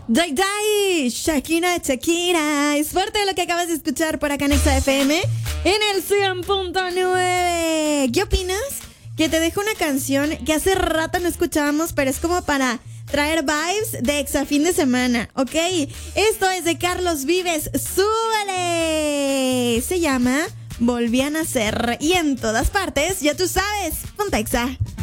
Dai Dai, Shakira, Shakira. Es fuerte lo que acabas de escuchar por acá en Exa FM en el 100.9. ¿Qué opinas? Que te dejo una canción que hace rato no escuchábamos, pero es como para traer vibes de Exa fin de semana, ¿ok? Esto es de Carlos Vives. ¡Súbele! Se llama Volví a Nacer. Y en todas partes, ya tú sabes, ponte Exa.